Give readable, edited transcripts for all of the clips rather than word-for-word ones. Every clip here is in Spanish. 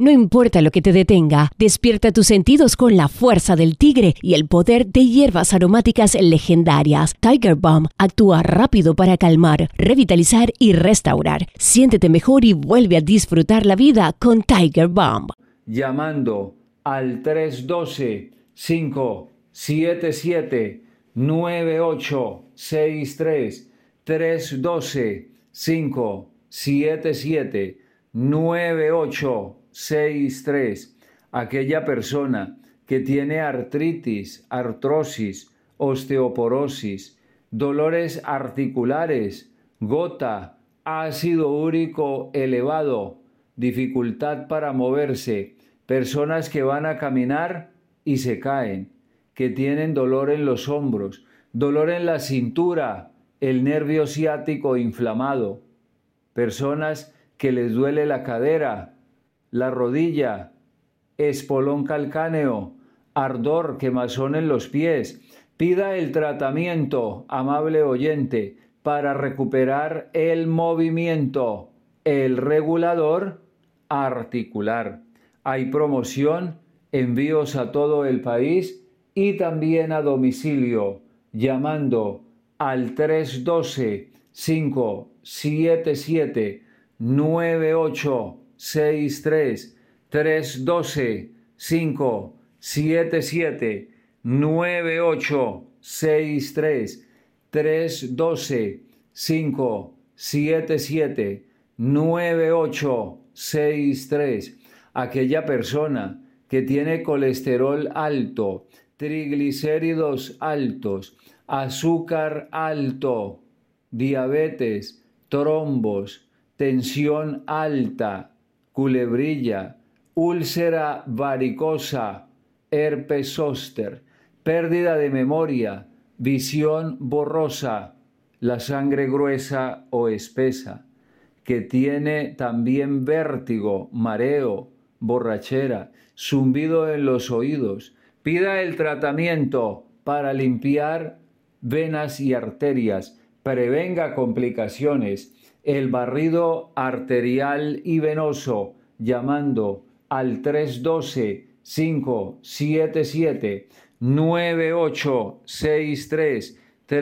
No importa lo que te detenga, despierta tus sentidos con la fuerza del tigre y el poder de hierbas aromáticas legendarias. Tiger Balm actúa rápido para calmar, revitalizar y restaurar. Siéntete mejor y vuelve a disfrutar la vida con Tiger Balm. Llamando al 312-577-9863, 312-577-9863. Aquella persona que tiene artritis, artrosis, osteoporosis, dolores articulares, gota, ácido úrico elevado, dificultad para moverse, personas que van a caminar y se caen, que tienen dolor en los hombros, dolor en la cintura, el nervio ciático inflamado, personas que les duele la cadera, la rodilla, espolón calcáneo, ardor, quemazón en los pies. Pida el tratamiento, amable oyente, para recuperar el movimiento, el regulador articular. Hay promoción, envíos a todo el país y también a domicilio, llamando al 312-577-9863, 312-577-9863, 312-577-9863. Aquella persona que tiene colesterol alto, triglicéridos altos, azúcar alto, diabetes, trombos, tensión alta, culebrilla, úlcera varicosa, herpes zóster, pérdida de memoria, visión borrosa, la sangre gruesa o espesa, que tiene también vértigo, mareo, borrachera, zumbido en los oídos. Pida el tratamiento para limpiar venas y arterias, prevenga complicaciones, el barrido arterial y venoso, llamando al 312-577-9863,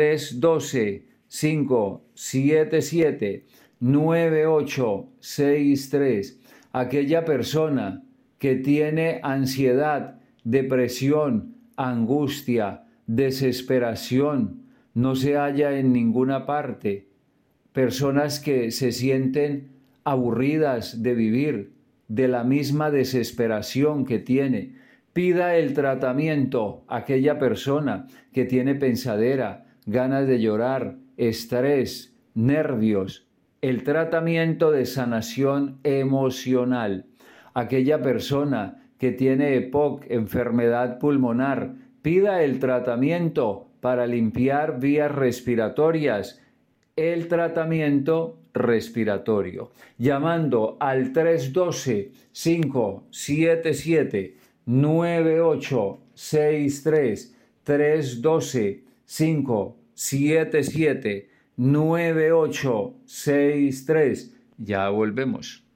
312-577-9863. Aquella persona que tiene ansiedad, depresión, angustia, desesperación, no se halla en ninguna parte. Personas que se sienten aburridas de vivir, de la misma desesperación que tiene. Pida el tratamiento a aquella persona que tiene pensadera, ganas de llorar, estrés, nervios. El tratamiento de sanación emocional. Aquella persona que tiene EPOC, enfermedad pulmonar, pida el tratamiento para limpiar vías respiratorias, el tratamiento respiratorio, llamando al 312-577-9863, 312-577-9863. Ya volvemos.